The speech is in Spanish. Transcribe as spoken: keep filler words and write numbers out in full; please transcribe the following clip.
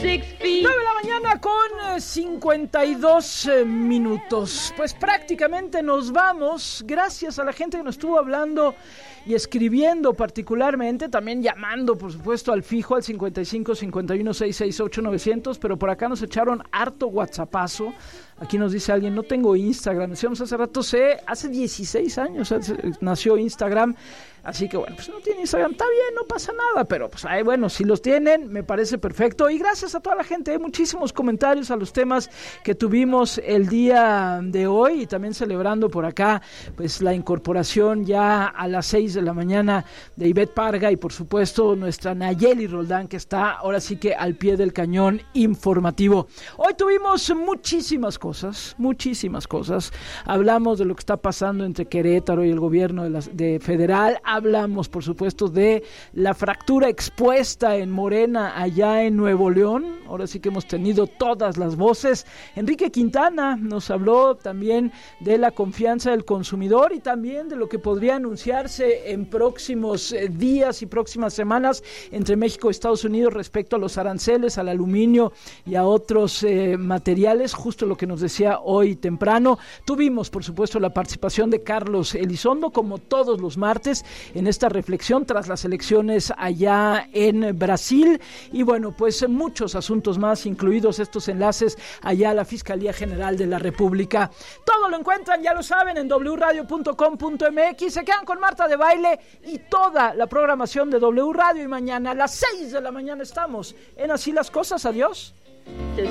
nueve de la mañana con cincuenta y dos minutos. Pues prácticamente nos vamos. Gracias a la gente que nos estuvo hablando y escribiendo particularmente, también llamando, por supuesto, al fijo al cincuenta y cinco, cincuenta y uno, seiscientos sesenta y ocho, novecientos, pero por acá nos echaron harto whatsappazo. Aquí nos dice alguien, no tengo Instagram. Decíamos hace rato, sé, hace dieciséis años nació Instagram. Así que bueno, pues no tiene Instagram, está bien, no pasa nada, pero pues ay, bueno, si los tienen, me parece perfecto. Y gracias a toda la gente, hay muchísimos comentarios a los temas que tuvimos el día de hoy, y también celebrando por acá, pues la incorporación ya a las seis de la mañana de Ivette Parga, y por supuesto nuestra Nayeli Roldán, que está ahora sí que al pie del cañón informativo. Hoy tuvimos muchísimas cosas, muchísimas cosas. Hablamos de lo que está pasando entre Querétaro y el gobierno de, la, de federal. Hablamos, por supuesto, de la fractura expuesta en Morena allá en Nuevo León. Ahora sí que hemos tenido todas las voces. Enrique Quintana nos habló también de la confianza del consumidor y también de lo que podría anunciarse en próximos eh, días y próximas semanas entre México y Estados Unidos respecto a los aranceles, al aluminio y a otros eh, materiales, justo lo que nos decía hoy temprano. Tuvimos, por supuesto, la participación de Carlos Elizondo, como todos los martes, en esta reflexión tras las elecciones allá en Brasil, y bueno, pues muchos asuntos más, incluidos estos enlaces allá a la Fiscalía General de la República. Todo lo encuentran, ya lo saben, en doble u radio punto com punto m x. Se quedan con Marta de Baile y toda la programación de W Radio, y mañana a las seis de la mañana estamos en Así las Cosas. Adiós.